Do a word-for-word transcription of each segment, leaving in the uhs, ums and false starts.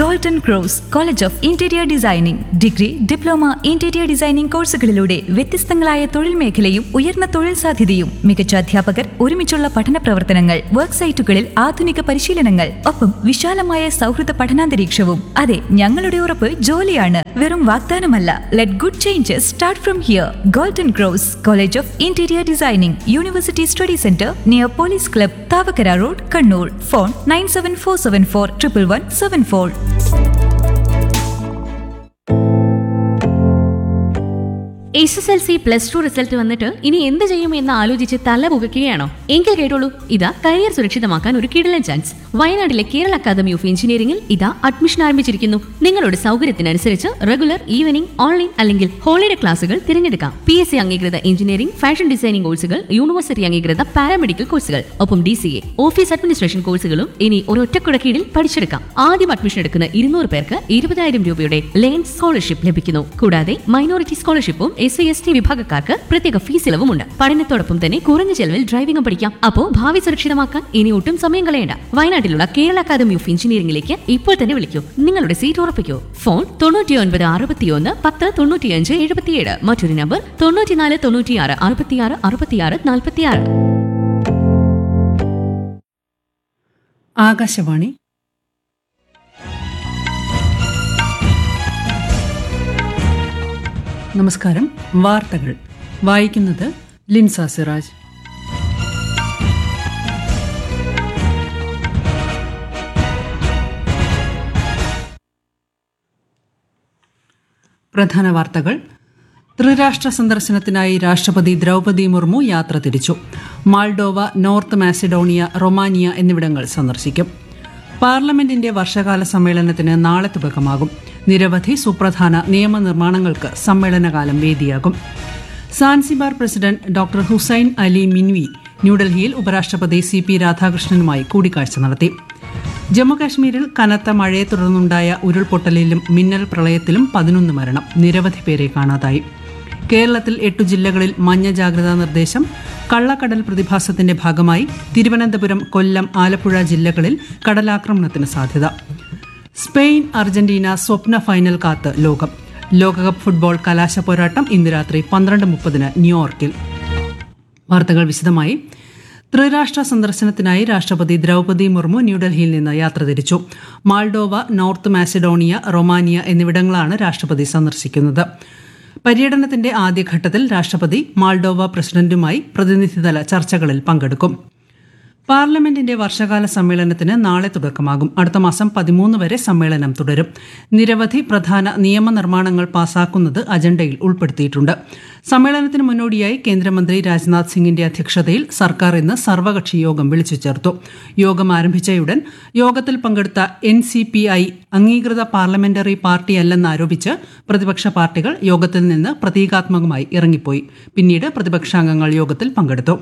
Golden cross college of interior designing degree, diploma, interior designing കോഴ്സുകളിലൂടെ വ്യത്യസ്തങ്ങളായ തൊഴിൽ മേഖലയും ഉയർന്ന തൊഴിൽ സാധ്യതയും മികച്ച അധ്യാപകർ, ഒരുമിച്ചുള്ള പഠന പ്രവർത്തനങ്ങൾ, വർക്ക് സൈറ്റുകളിൽ ആധുനിക പരിശീലനങ്ങൾ, ഒപ്പം വിശാലമായ സൗഹൃദ പഠനാന്തരീക്ഷവും. അതെ, ഞങ്ങളുടെ ഉറപ്പ് ജോലിയാണ്, വെറും വാഗ്ദാനമല്ല. Let good changes start from here. Golden cross college of interior designing, university study centre near police club, Thavakkara road, Kannur. Phone nine seven four seven four triple one seven four. S S L C plus two result വന്നിട്ട് ഇനി എന്ത് ചെയ്യും എന്ന് ആലോചിച്ച് തല പുകയ്ക്കുകയാണോ? എങ്കിൽ കേട്ടോളൂ, ഇതാ കരിയർ സുരക്ഷിതമാക്കാൻ ഒരു കിടലൻ ചാൻസ്. വയനാട്ടിലെ കേരള അക്കാദമി ഓഫ് എഞ്ചിനീയറിംഗിൽ ഇതാ അഡ്മിഷൻ ആരംഭിച്ചിരിക്കുന്നു. നിങ്ങളുടെ സൗകര്യത്തിനനുസരിച്ച് റെഗുലർ, ഈവനിംഗ്, ഓൺലൈൻ അല്ലെങ്കിൽ ഹോളിഡേ ക്ലാസുകൾ തിരഞ്ഞെടുക്കാം. പി എസ് സി അംഗീകൃത എഞ്ചിനീയറിംഗ്, ഫാഷൻ ഡിസൈനിംഗ് കോഴ്സുകൾ, യൂണിവേഴ്സിറ്റി അംഗീകൃത പാരാമെഡിക്കൽ കോഴ്സുകൾ, ഒപ്പം D C A, office administration കോഴ്സുകളും ഇനി ഒരൊറ്റക്കുട കീഴിൽ പഠിച്ചെടുക്കാം. ആദ്യം അഡ്മിഷൻ എടുക്കുന്ന ഇരുന്നൂറ് പേർക്ക് ഇരുപതായിരം രൂപയുടെ ലേൺ സ്കോളർഷിപ്പ് ലഭിക്കുന്നു. കൂടാതെ minority സ്കോളർഷിപ്പും S C S T വിഭാഗക്കാർക്ക് പ്രത്യേക ഫീസ് ഇളവുമുണ്ട്. പഠനത്തോടൊപ്പം തന്നെ കുറഞ്ഞ ചെലവിൽ ഡ്രൈവിംഗും പഠിക്കാം. അപ്പോ ഭാവി സുരക്ഷിതമാക്കാൻ ഇനി ഒട്ടും സമയം കളയണ്ട. വയനാട്ടിലുള്ള കേരള അക്കാദമി ഓഫ് എഞ്ചിനീയറിംഗിലേക്ക് ഇപ്പോൾ തന്നെ വിളിക്കൂ. നിങ്ങളുടെ സീറ്റ് ഉറപ്പിക്കൂ. ഫോൺ തൊണ്ണൂറ്റി ഒൻപത് അറുപത്തിയൊന്ന് പത്ത് തൊണ്ണൂറ്റിയഞ്ച് എഴുപത്തിയേഴ്. മറ്റൊരു നമ്പർ തൊണ്ണൂറ്റിനാല് തൊണ്ണൂറ്റിയാറ് അറുപത്തിയാറ് അറുപത്തിയാറ് നാൽപ്പത്തിയാറ്. ആകാശവാണി. നമസ്കാരം. വാർത്തകൾ വായിക്കുന്നത് ലിൻസ സിറാജ്. പ്രധാന വാർത്തകൾ. ത്രിരാഷ്ട്ര സന്ദർശനത്തിനായി രാഷ്ട്രപതി ദ്രൗപദി മുർമു യാത്ര തിരിച്ചു. മാൾഡോവ, നോർത്ത് മാസിഡോണിയ, റൊമാനിയ എന്നിവിടങ്ങൾ സന്ദർശിക്കും. പാർലമെന്റിന്റെ വർഷകാല സമ്മേളനത്തിന് നാളെ തുടക്കമാകും. നിരവധി സുപ്രധാന നിയമനിർമ്മാണങ്ങൾക്ക് സമ്മേളനകാലം വേദിയാകും. Zanzibar president doctor Hussain Ali മിൻവി ന്യൂഡൽഹിയിൽ ഉപരാഷ്ട്രപതി സി പി രാധാകൃഷ്ണനുമായി കൂടിക്കാഴ്ച നടത്തി. ജമ്മുകാശ്മീരിൽ കനത്ത മഴയെ തുടർന്നുണ്ടായ ഉരുൾപൊട്ടലിലും മിന്നൽ പ്രളയത്തിലും പതിനൊന്ന് മരണം, നിരവധി പേരെ കാണാതായി. കേരളത്തിൽ എട്ടു ജില്ലകളിൽ മഞ്ഞ ജാഗ്രതാ നിർദ്ദേശം. കള്ളക്കടൽ പ്രതിഭാസത്തിന്റെ ഭാഗമായി തിരുവനന്തപുരം, കൊല്ലം, ആലപ്പുഴ ജില്ലകളിൽ കടലാക്രമണത്തിന് സാധ്യത. സ്പെയിൻ അർജന്റീന സ്വപ്ന ഫൈനൽ കാത്ത് ലോകം. ലോകകപ്പ് ഫുട്ബോൾ കലാശ പോരാട്ടം ഇന്ന് രാത്രി പന്ത്രണ്ട് മുപ്പതിന് ന്യൂയോർക്കിൽ. വാർത്തകൾ വിശദമായി. ത്രിരാഷ്ട്ര സന്ദർശനത്തിനായി രാഷ്ട്രപതി ദ്രൗപദി മുർമു ന്യൂഡൽഹിയിൽ നിന്ന് യാത്ര തിരിച്ചു. മാൾഡോവ, നോർത്ത് മാസിഡോണിയ, റൊമാനിയ എന്നിവിടങ്ങളാണ് രാഷ്ട്രപതി സന്ദർശിക്കുന്നത്. പര്യടനത്തിന്റെ ആദ്യഘട്ടത്തിൽ രാഷ്ട്രപതി മാൾഡോവ പ്രസിഡന്റുമായി പ്രതിനിധിതല ചർച്ചകളിൽ പങ്കെടുക്കും. പാർലമെന്റിന്റെ വർഷകാല സമ്മേളനത്തിന് നാളെ തുടക്കമാകും. അടുത്ത മാസം പതിമൂന്ന് വരെ സമ്മേളനം തുടരും. നിരവധി പ്രധാന നിയമനിർമ്മാണങ്ങൾ പാസാക്കുന്നത് അജണ്ടയിൽ ഉൾപ്പെടുത്തിയിട്ടുണ്ട്. സമ്മേളനത്തിന് മുന്നോടിയായി കേന്ദ്രമന്ത്രി രാജ്നാഥ് സിംഗിന്റെ അധ്യക്ഷതയിൽ സർക്കാർ ഇന്ന് സർവകക്ഷി യോഗം വിളിച്ചു ചേർത്തു. യോഗം ആരംഭിച്ചയുടൻ യോഗത്തിൽ പങ്കെടുത്ത എൻ സി പി ഐ അംഗീകൃത പാർലമെന്ററി പാർട്ടിയല്ലെന്നാരോപിച്ച് പ്രതിപക്ഷ പാർട്ടികൾ യോഗത്തിൽ നിന്ന് പ്രതീകാത്മകമായി ഇറങ്ങിപ്പോയി. പിന്നീട് പ്രതിപക്ഷാംഗങ്ങൾ യോഗത്തിൽ പങ്കെടുത്തു.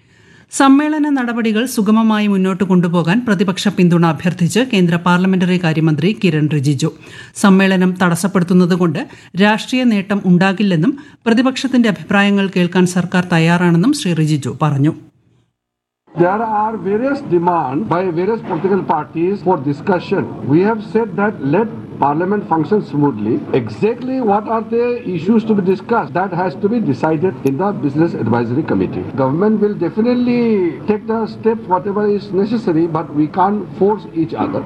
സമ്മേളന നടപടികൾ സുഗമമായി മുന്നോട്ട് കൊണ്ടുപോകാൻ പ്രതിപക്ഷ പിന്തുണ അഭ്യർത്ഥിച്ച് കേന്ദ്ര പാർലമെന്ററി കാര്യമന്ത്രി കിരൺ റിജിജു. സമ്മേളനം തടസ്സപ്പെടുത്തുന്നതുകൊണ്ട് രാഷ്ട്രീയ നേട്ടം ഉണ്ടാകില്ലെന്നും പ്രതിപക്ഷത്തിന്റെ അഭിപ്രായങ്ങൾ കേൾക്കാൻ സർക്കാർ തയ്യാറാണെന്നും ശ്രീ റിജിജു പറഞ്ഞു. There are various demands by various political parties for discussion. We have said that let Parliament function smoothly. Exactly what are the issues to be discussed? That has to be decided in the Business Advisory Committee. Government will definitely take the steps whatever is necessary, but we can't force each other.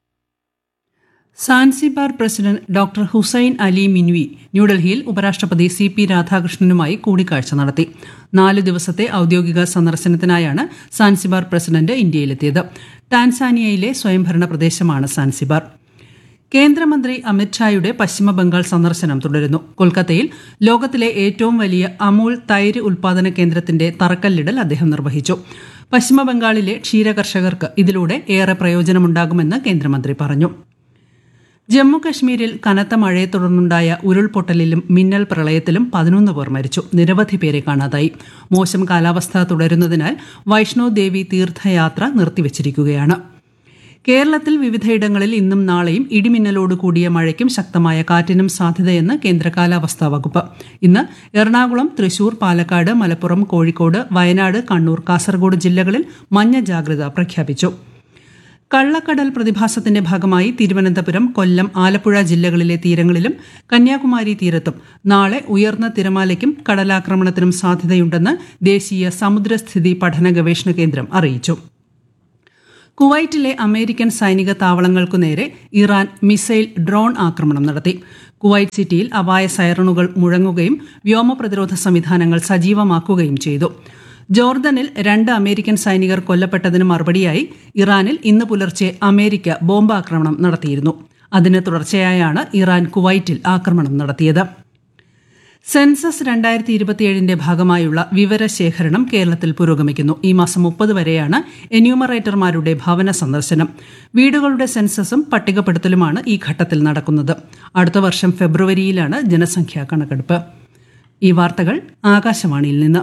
Zanzibar president doctor Hussain Ali മിൻവി ന്യൂഡൽഹിയിൽ ഉപരാഷ്ട്രപതി C P രാധാകൃഷ്ണനുമായി കൂടിക്കാഴ്ച നടത്തി. നാല് ദിവസത്തെ ഔദ്യോഗിക സന്ദർശനത്തിനായാണ് Zanzibar president ഇന്ത്യയിലെത്തിയത്. ടാൻസാനിയയിലെ സ്വയംഭരണ പ്രദേശമാണ് Zanzibar. കേന്ദ്രമന്ത്രി അമിത്ഷായുടെ പശ്ചിമബംഗാൾ സന്ദർശനം തുടരുന്നു. കൊൽക്കത്തയിൽ ലോകത്തിലെ ഏറ്റവും വലിയ അമൂൽ തൈര് ഉൽപാദന കേന്ദ്രത്തിന്റെ തറക്കല്ലിടൽ അദ്ദേഹം നിർവഹിച്ചു. പശ്ചിമബംഗാളിലെ ക്ഷീരകർഷകർക്ക് ഇതിലൂടെ ഏറെ പ്രയോജനമുണ്ടാകുമെന്ന് കേന്ദ്രമന്ത്രി പറഞ്ഞു. ജമ്മു കശ്മീരിൽ കനത്ത മഴയെ തുടർന്നുണ്ടായ ഉരുൾപൊട്ടലിലും മിന്നൽ പ്രളയത്തിലും പതിനൊന്ന് പേർ മരിച്ചു, നിരവധി പേരെ കാണാതായി. മോശം കാലാവസ്ഥ തുടരുന്നതിനാൽ വൈഷ്ണോ ദേവി തീർത്ഥയാത്ര നിർത്തിവച്ചിരിക്കുകയാണ്. കേരളത്തിൽ വിവിധയിടങ്ങളിൽ ഇന്നും നാളെയും ഇടിമിന്നലോട് കൂടിയ മഴയ്ക്കും ശക്തമായ കാറ്റിനും സാധ്യതയെന്ന് കേന്ദ്ര കാലാവസ്ഥാ വകുപ്പ്. ഇന്ന് എറണാകുളം, തൃശൂർ, പാലക്കാട്, മലപ്പുറം, കോഴിക്കോട്, വയനാട്, കണ്ണൂർ, കാസർഗോഡ് ജില്ലകളിൽ മഞ്ഞ ജാഗ്രത പ്രഖ്യാപിച്ചു. കള്ളക്കടൽ പ്രതിഭാസത്തിന്റെ ഭാഗമായി തിരുവനന്തപുരം, കൊല്ലം, ആലപ്പുഴ ജില്ലകളിലെ തീരങ്ങളിലും കന്യാകുമാരി തീരത്തും നാളെ ഉയർന്ന തിരമാലയ്ക്കും കടലാക്രമണത്തിനും സാധ്യതയുണ്ടെന്ന് ദേശീയ സമുദ്രസ്ഥിതി പഠന ഗവേഷണ കേന്ദ്രം അറിയിച്ചു. കുവൈറ്റിലെ അമേരിക്കൻ സൈനിക താവളങ്ങൾക്കു നേരെ ഇറാൻ മിസൈൽ ഡ്രോൺ ആക്രമണം നടത്തി. കുവൈറ്റ് സിറ്റിയിൽ അപായ സൈറണുകൾ മുഴങ്ങുകയും വ്യോമപ്രതിരോധ സംവിധാനങ്ങൾ സജീവമാക്കുകയും ചെയ്തു. ജോർദനിൽ രണ്ട് അമേരിക്കൻ സൈനികർ കൊല്ലപ്പെട്ടതിന് മറുപടിയായി ഇറാനിൽ ഇന്ന് പുലർച്ചെ അമേരിക്ക ബോംബാക്രമണം നടത്തിയിരുന്നു. അതിന് തുടർച്ചയായാണ് ഇറാൻ കുവൈറ്റിൽ ആക്രമണം നടത്തിയത്. സെൻസസ് രണ്ടായിരത്തി ഇരുപത്തിയേഴിന്റെ ഭാഗമായുള്ള വിവരശേഖരണം കേരളത്തിൽ പുരോഗമിക്കുന്നു. ഈ മാസം മുപ്പത് വരെയാണ് എന്യൂമറേറ്റർമാരുടെ ഭവന സന്ദർശനം. വീടുകളുടെ സെൻസസും പട്ടികപ്പെടുത്തലുമാണ് ഈ ഘട്ടത്തിൽ നടക്കുന്നത്. അടുത്ത വർഷം ഫെബ്രുവരിയിലാണ് ജനസംഖ്യാ കണക്കെടുപ്പ്. ഈ വാർത്തകൾ ആകാശവാണിയിൽ നിന്ന്.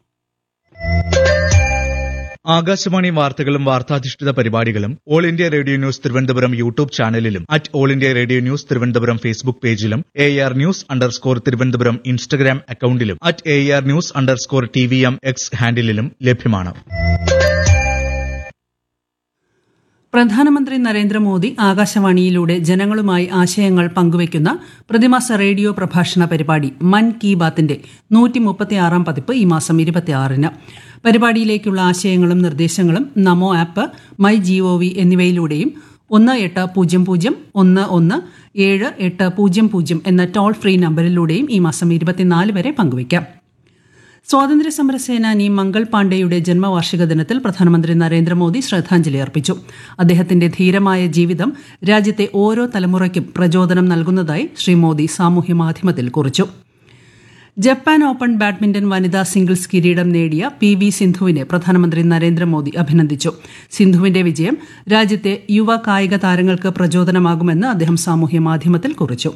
ആകാശവാണി വാർത്തകളും വാർത്താധിഷ്ഠിത പരിപാടികളും all India radio news Thiruvananthapuram YouTube ചാനലിലും at all India radio news Thiruvananthapuram Facebook പേജിലും A R news underscore Thiruvananthapuram Instagram അക്കൌണ്ടിലും at A R news underscore T V M X ഹാൻഡിലും ലഭ്യമാണ്. പ്രധാനമന്ത്രി നരേന്ദ്രമോദി ആകാശവാണിയിലൂടെ ജനങ്ങളുമായി ആശയങ്ങൾ പങ്കുവയ്ക്കുന്ന പ്രതിമാസ റേഡിയോ പ്രഭാഷണ പരിപാടി മൻ കി ബാത്തിന്റെ നൂറ്റി മുപ്പത്തിയാറാം പതിപ്പ് ഈ മാസം ഇരുപത്തിയാറിന്. പരിപാടിയിലേക്കുള്ള ആശയങ്ങളും നിർദ്ദേശങ്ങളും നമോ ആപ്പ്, മൈ ജിഒവി എന്നിവയിലൂടെയും ഒന്ന് എട്ട് പൂജ്യം പൂജ്യം ഒന്ന് ഒന്ന് ഏഴ് എട്ട് പൂജ്യം പൂജ്യം എന്ന ടോൾ ഫ്രീ നമ്പറിലൂടെയും ഈ മാസം ഇരുപത്തിനാല് വരെ പങ്കുവയ്ക്കാം. സ്വാതന്ത്ര്യസമര സേനാനി മംഗൾ പാണ്ഡെയുടെ ജന്മവാർഷിക ദിനത്തിൽ പ്രധാനമന്ത്രി നരേന്ദ്രമോദി ശ്രദ്ധാഞ്ജലി അർപ്പിച്ചു. അദ്ദേഹത്തിന്റെ ധീരമായ ജീവിതം രാജ്യത്തെ ഓരോ തലമുറയ്ക്കും പ്രചോദനം നൽകുന്നതായി ശ്രീ മോദി സാമൂഹ്യ മാധ്യമത്തിൽ കുറിച്ചു. ജപ്പാൻ ഓപ്പൺ ബാഡ്മിന്റൺ വനിതാ സിംഗിൾസ് കിരീടം നേടിയ പി വി സിന്ധുവിനെ പ്രധാനമന്ത്രി നരേന്ദ്രമോദി അഭിനന്ദിച്ചു. സിന്ധുവിന്റെ വിജയം രാജ്യത്തെ യുവ കായിക താരങ്ങൾക്ക് പ്രചോദനമാകുമെന്ന് അദ്ദേഹം സാമൂഹ്യ മാധ്യമത്തിൽ കുറിച്ചു.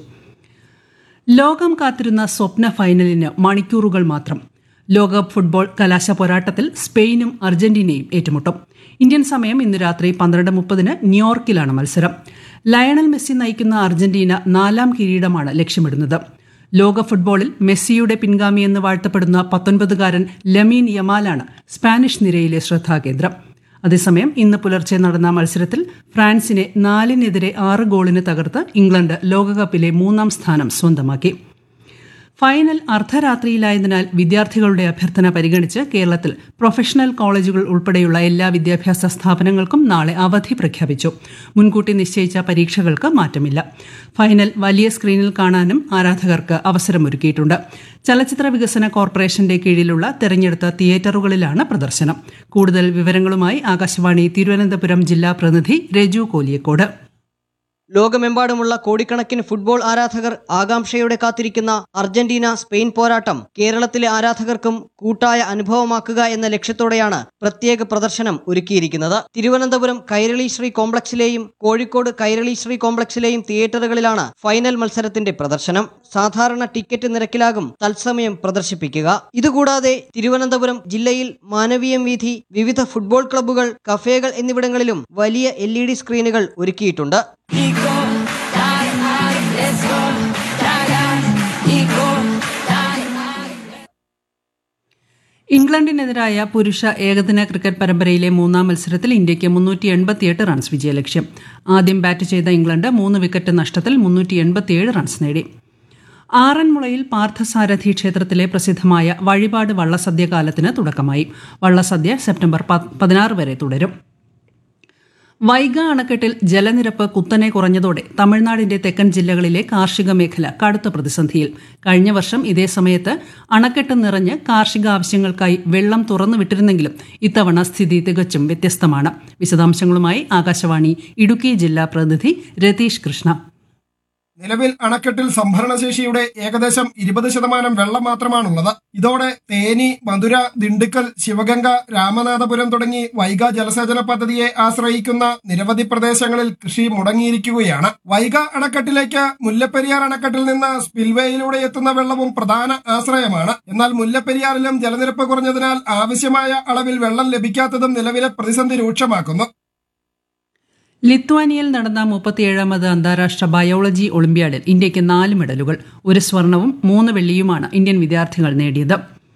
ലോകം കാത്തിരുന്ന സ്വപ്ന ഫൈനലിന് മണിക്കൂറുകൾ മാത്രം. ലോകകപ്പ് ഫുട്ബോൾ കലാശ പോരാട്ടത്തിൽ സ്പെയിനും അർജന്റീനയും ഏറ്റുമുട്ടും. ഇന്ത്യൻ സമയം ഇന്ന് രാത്രി പന്ത്രണ്ട് മുപ്പതിന് ന്യൂയോർക്കിലാണ് മത്സരം. ലയണൽ മെസ്സി നയിക്കുന്ന അർജന്റീന നാലാം കിരീടമാണ് ലക്ഷ്യമിടുന്നത്. ലോക ഫുട്ബോളിൽ മെസ്സിയുടെ പിൻഗാമിയെന്ന് വാഴ്ത്തപ്പെടുന്ന പത്തൊൻപതുകാരൻ ലമീൻ യമാലാണ് സ്പാനിഷ് നിരയിലെ ശ്രദ്ധാകേന്ദ്രം. അതേസമയം ഇന്ന് പുലർച്ചെ നടന്ന മത്സരത്തിൽ ഫ്രാൻസിനെ നാലിനെതിരെ ആറ് ഗോളിന് തകർത്ത് ഇംഗ്ലണ്ട് ലോകകപ്പിലെ മൂന്നാം സ്ഥാനം സ്വന്തമാക്കി. ഫൈനൽ അർദ്ധരാത്രിയിലായതിനാൽ വിദ്യാർത്ഥികളുടെ അഭ്യർത്ഥന പരിഗണിച്ച് കേരളത്തിൽ പ്രൊഫഷണൽ കോളേജുകൾ ഉൾപ്പെടെയുള്ള എല്ലാ വിദ്യാഭ്യാസ സ്ഥാപനങ്ങൾക്കും നാളെ അവധി പ്രഖ്യാപിച്ചു. മുൻകൂട്ടി നിശ്ചയിച്ച പരീക്ഷകൾക്ക് മാറ്റമില്ല. ഫൈനൽ വലിയ സ്ക്രീനിൽ കാണാനും ആരാധകർക്ക് അവസരമൊരുക്കിയിട്ടുണ്ട്. ചലച്ചിത്ര വികസന കോർപ്പറേഷന്റെ കീഴിലുള്ള തെരഞ്ഞെടുത്ത തിയേറ്ററുകളിലാണ് പ്രദർശനം. കൂടുതൽ വിവരങ്ങളുമായി ആകാശവാണി തിരുവനന്തപുരം ജില്ലാ പ്രതിനിധി രജു കോലിയക്കോട്. ലോകമെമ്പാടുമുള്ള കോടിക്കണക്കിന് ഫുട്ബോൾ ആരാധകർ ആകാംക്ഷയോടെ കാത്തിരിക്കുന്ന അർജന്റീന സ്പെയിൻ പോരാട്ടം കേരളത്തിലെ ആരാധകർക്കും കൂട്ടായ അനുഭവമാക്കുക എന്ന ലക്ഷ്യത്തോടെയാണ് പ്രത്യേക പ്രദർശനം ഒരുക്കിയിരിക്കുന്നത്. തിരുവനന്തപുരം കൈരളി ശ്രീ കോംപ്ലക്സിലെയും കോഴിക്കോട് കൈരളി ശ്രീ കോംപ്ലക്സിലെയും തിയേറ്ററുകളിലാണ് ഫൈനൽ മത്സരത്തിന്റെ പ്രദർശനം. സാധാരണ ടിക്കറ്റ് നിരക്കിലാകും തത്സമയം പ്രദർശിപ്പിക്കുക. ഇതുകൂടാതെ തിരുവനന്തപുരം ജില്ലയിൽ മാനവീയം വീഥി, വിവിധ ഫുട്ബോൾ ക്ലബ്ബുകൾ, കഫേകൾ എന്നിവിടങ്ങളിലും വലിയ എൽ ഇ ഡി സ്ക്രീനുകൾ ഒരുക്കിയിട്ടുണ്ട്. ഇംഗ്ലണ്ടിനെതിരായ പുരുഷ ഏകദിന ക്രിക്കറ്റ് പരമ്പരയിലെ മൂന്നാം മത്സരത്തിൽ ഇന്ത്യയ്ക്ക് മുന്നൂറ്റി എൺപത്തിയെട്ട് റൺസ് വിജയലക്ഷ്യം. ആദ്യം ബാറ്റ് ചെയ്ത ഇംഗ്ലണ്ട് മൂന്ന് വിക്കറ്റ് നഷ്ടത്തിൽ മുന്നൂറ്റി എൺപത്തിയേഴ് റൺസ് നേടി. ആറന്മുളയിൽ പാർത്ഥസാരഥി ക്ഷേത്രത്തിലെ പ്രസിദ്ധമായ വഴിപാട് വള്ളസദ്യ കാലത്തിന് തുടക്കമായി. വള്ളസദ്യ സെപ്റ്റംബർ പതിനാറ് വരെ തുടരും. വൈഗ അണക്കെട്ടിൽ ജലനിരപ്പ് കുത്തനെ കുറഞ്ഞതോടെ തമിഴ്നാടിന്റെ തെക്കൻ ജില്ലകളിലെ കാർഷിക മേഖല കടുത്ത പ്രതിസന്ധിയിൽ. കഴിഞ്ഞ വർഷം ഇതേ സമയത്ത് അണക്കെട്ട് നിറഞ്ഞ് കാർഷിക ആവശ്യങ്ങൾക്കായി വെള്ളം തുറന്നുവിട്ടിരുന്നെങ്കിലും ഇത്തവണ സ്ഥിതി തികച്ചും വ്യത്യസ്തമാണ്. വിശദാംശങ്ങളുമായി ആകാശവാണി ഇടുക്കി ജില്ലാ പ്രതിനിധി രതീഷ് കൃഷ്ണ. നിലവിൽ അണക്കെട്ടിൽ സംഭരണശേഷിയുടെ ഏകദേശം ഇരുപത് ശതമാനം വെള്ളം മാത്രമാണുള്ളത്. ഇതോടെ തേനി, മധുര, ദിണ്ടുക്കൽ, ശിവഗംഗ, രാമനാഥപുരം തുടങ്ങി വൈഗ ജലസേചന പദ്ധതിയെ ആശ്രയിക്കുന്ന നിരവധി പ്രദേശങ്ങളിൽ കൃഷി മുടങ്ങിയിരിക്കുകയാണ്. വൈഗ അണക്കെട്ടിലേക്ക് മുല്ലപ്പെരിയാർ അണക്കെട്ടിൽ നിന്ന് സ്പിൽവേയിലൂടെ എത്തുന്ന വെള്ളവും പ്രധാന ആശ്രയമാണ്. എന്നാൽ മുല്ലപ്പെരിയാറിലും ജലനിരപ്പ് കുറഞ്ഞതിനാൽ ആവശ്യമായ അളവിൽ വെള്ളം ലഭിക്കാത്തതും നിലവിലെ പ്രതിസന്ധി രൂക്ഷമാക്കുന്നു. ലിത്വാനിയയിൽ നടന്ന മുപ്പത്തിയേഴാമത് അന്താരാഷ്ട്ര ബയോളജി ഒളിമ്പ്യാഡിൽ ഇന്ത്യയ്ക്ക് നാല് മെഡലുകൾ, ഒരു സ്വർണവും മൂന്ന് വെള്ളിയുമാണ് ഇന്ത്യൻ വിദ്യാർത്ഥികൾ നേടിയത്.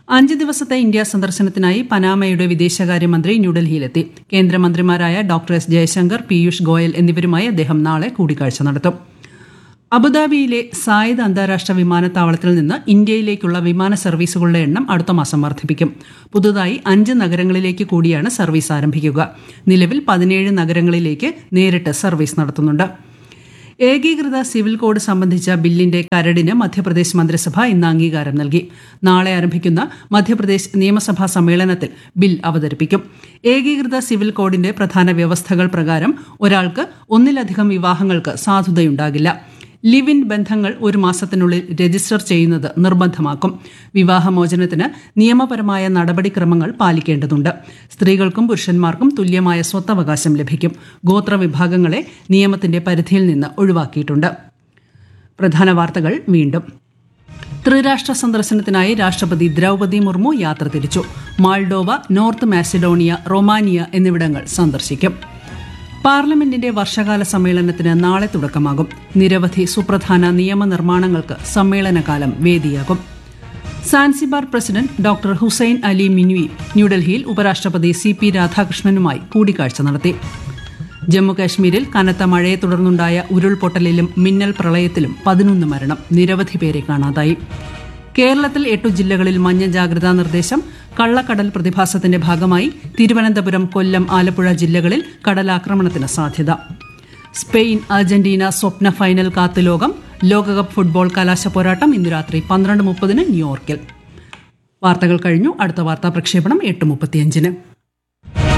അഞ്ച് ദിവസത്തെ ഇന്ത്യ സന്ദർശനത്തിനായി പനാമയുടെ വിദേശകാര്യമന്ത്രി ന്യൂഡൽഹിയിലെത്തി. കേന്ദ്രമന്ത്രിമാരായ ഡോക്ടർ എസ് ജയശങ്കർ, പീയൂഷ് ഗോയൽ എന്നിവരുമായി അദ്ദേഹം നാളെ കൂടിക്കാഴ്ച നടത്തും. അബുദാബിയിലെ സായിദ് അന്താരാഷ്ട്ര വിമാനത്താവളത്തിൽ നിന്ന് ഇന്ത്യയിലേക്കുള്ള വിമാന സർവീസുകളുടെ എണ്ണം അടുത്ത മാസം വർദ്ധിപ്പിക്കും. പുതുതായി അഞ്ച് നഗരങ്ങളിലേക്ക് കൂടിയാണ് സർവീസ് ആരംഭിക്കുക. നിലവിൽ പതിനേഴ് നഗരങ്ങളിലേക്ക് നേരിട്ട് സർവീസ് നടത്തുന്നുണ്ട്. ഏകീകൃത സിവിൽ കോഡ് സംബന്ധിച്ച ബില്ലിന്റെ കരടിന് മധ്യപ്രദേശ് മന്ത്രിസഭ ഇന്ന് അംഗീകാരം നൽകി. നാളെ ആരംഭിക്കുന്ന മധ്യപ്രദേശ് നിയമസഭാ സമ്മേളനത്തിൽ ബിൽ അവതരിപ്പിക്കും. ഏകീകൃത സിവിൽ കോഡിന്റെ പ്രധാന വ്യവസ്ഥകൾ പ്രകാരം ഒരാൾക്ക് ഒന്നിലധികം വിവാഹങ്ങൾക്ക് സാധുതയുണ്ടാകില്ല. ലിവ് ഇൻ ബന്ധങ്ങൾ ഒരു മാസത്തിനുള്ളിൽ രജിസ്റ്റർ ചെയ്യുന്നത് നിർബന്ധമാക്കും. വിവാഹമോചനത്തിന് നിയമപരമായ നടപടിക്രമങ്ങൾ പാലിക്കേണ്ടതുണ്ട്. സ്ത്രീകൾക്കും പുരുഷന്മാർക്കും തുല്യമായ സ്വത്തവകാശം ലഭിക്കും. ഗോത്രവിഭാഗങ്ങളെ നിയമത്തിന്റെ പരിധിയിൽ നിന്ന് ഒഴിവാക്കിയിട്ടുണ്ട്. പ്രധാന വാർത്തകൾ വീണ്ടും. ത്രിരാഷ്ട്ര സന്ദർശനത്തിനായി രാഷ്ട്രപതി ദ്രൗപദി മുർമു യാത്ര തിരിച്ചു. മാൾഡോവ, നോർത്ത് മാസിഡോണിയ, റൊമാനിയ എന്നിവിടങ്ങൾ സന്ദർശിക്കും. പാർലമെന്റിന്റെ വർഷകാല സമ്മേളനത്തിന് നാളെ തുടക്കമാകും. നിരവധി സുപ്രധാന നിയമനിർമ്മാണങ്ങൾക്ക് സമ്മേളനകാലം വേദിയാകും. Zanzibar president doctor Hussain Ali മിൻവി ന്യൂഡൽഹിയിൽ ഉപരാഷ്ട്രപതി സി പി രാധാകൃഷ്ണനുമായി കൂടിക്കാഴ്ച നടത്തി. ജമ്മുകാശ്മീരിൽ കനത്ത മഴയെ തുടർന്നുണ്ടായ ഉരുൾപൊട്ടലിലും മിന്നൽ പ്രളയത്തിലും പതിനൊന്ന് മരണം, നിരവധി പേരെ കാണാതായി. കേരളത്തിൽ എട്ടു ജില്ലകളിൽ മഞ്ഞ ജാഗ്രതാ നിർദ്ദേശം. കള്ളക്കടൽ പ്രതിഭാസത്തിന്റെ ഭാഗമായി തിരുവനന്തപുരം, കൊല്ലം, ആലപ്പുഴ ജില്ലകളിൽ കടലാക്രമണത്തിന് സാധ്യത. സ്പെയിൻ അർജന്റീന സ്വപ്ന ഫൈനൽ കാത്ത് ലോകം. ലോകകപ്പ് ഫുട്ബോൾ കലാശ പോരാട്ടം ഇന്ന് രാത്രി പന്ത്രണ്ട് മുപ്പതിന് ന്യൂയോർക്കിൽ. വാർത്തകൾ കഴിഞ്ഞു. അടുത്ത വാർത്താ പ്രക്ഷേപണം എട്ട് മുപ്പത്തിയഞ്ചിന്.